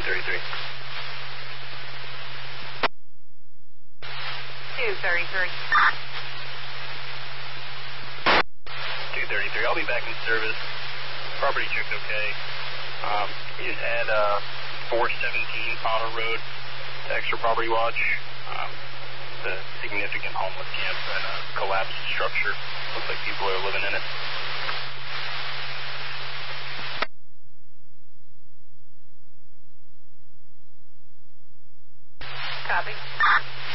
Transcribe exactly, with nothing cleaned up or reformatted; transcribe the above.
thirty-three. two thirty-three. two thirty-three, I'll be back in service. Property checked okay. Um, we just had uh, four seventeen Potter Road to Extra Property Watch. Um, it's a significant homeless camp and a collapsed structure. Looks like people are living in it. Copy.